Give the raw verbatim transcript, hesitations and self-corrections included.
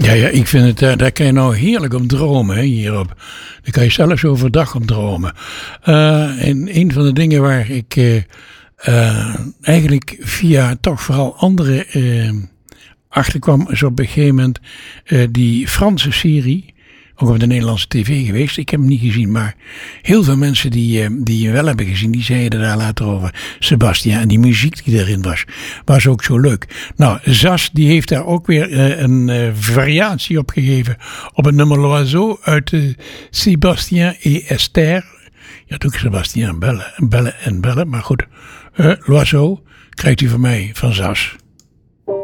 Ja, ja, ik vind het, daar, daar kan je nou heerlijk om dromen, hè, hierop. Daar kan je zelfs overdag om dromen. Uh, en een van de dingen waar ik uh, uh, eigenlijk via toch vooral andere uh, achterkwam, is op een gegeven moment uh, die Franse serie, ook op de Nederlandse tv geweest. Ik heb hem niet gezien, maar heel veel mensen die, die hem wel hebben gezien, die zeiden daar later over. Sebastian, en die muziek die erin was, was ook zo leuk. Nou, Zas, die heeft daar ook weer uh, een uh, variatie op gegeven op het nummer L'Oiseau uit uh, Sébastien et Esther. Ja, ook Sebastian bellen, bellen en bellen, maar goed. Uh, L'Oiseau krijgt u van mij van Zas.